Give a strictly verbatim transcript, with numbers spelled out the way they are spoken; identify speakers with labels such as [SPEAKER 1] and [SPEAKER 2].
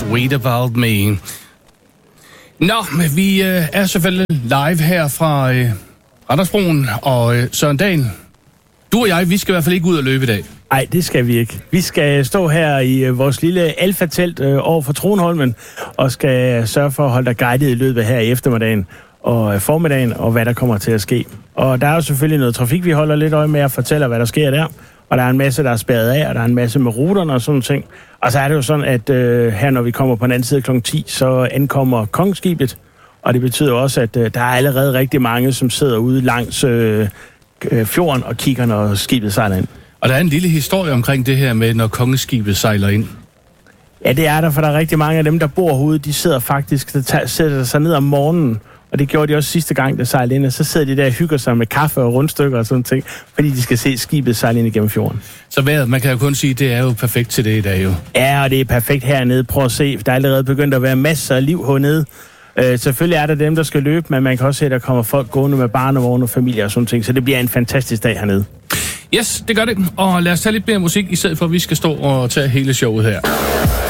[SPEAKER 1] Sweet About Me. Nå, vi øh, er selvfølgelig live her fra øh, Randersbroen, og øh, Søren Dahl, du og jeg, vi skal i hvert fald ikke ud og løbe i dag.
[SPEAKER 2] Nej, det skal vi ikke. Vi skal stå her i øh, vores lille alfatelt øh, over for Tronholmen, og skal sørge for at holde dig guidet i løbet her i eftermiddagen og øh, formiddagen, og hvad der kommer til at ske. Og der er jo selvfølgelig noget trafik, vi holder lidt øje med og fortæller, hvad der sker der. Og der er en masse, der er spærret af, og der er en masse med ruterne og sådan ting. Og så er det jo sådan, at øh, her, når vi kommer på den anden side klokken ti, så ankommer Kongeskibet. Og det betyder også, at øh, der er allerede rigtig mange, som sidder ude langs øh, fjorden og kigger, når skibet sejler ind.
[SPEAKER 1] Og der er en lille historie omkring det her med, når Kongeskibet sejler ind.
[SPEAKER 2] Ja, det er der, for der er rigtig mange af dem, der bor herude, de sidder faktisk, der tager, sætter sig ned om morgenen. Og det gjorde de også sidste gang, der sejlede ind, og så sidder de der og hygger sig med kaffe og rundstykker og sådan ting, fordi de skal se skibet sejle ind igennem fjorden.
[SPEAKER 1] Så vejret, man kan jo kun sige, det er jo perfekt til det i dag jo.
[SPEAKER 2] Ja, og det er perfekt hernede. Prøv at se, der er allerede begyndt at være masser af liv hernede. Øh, selvfølgelig er der dem, der skal løbe, men man kan også se, at der kommer folk gående med barnevogn og familie og sådan ting, så det bliver en fantastisk dag hernede.
[SPEAKER 1] Yes, det gør det. Og lad os tage lidt mere musik, i stedet for at vi skal stå og tage hele showet her.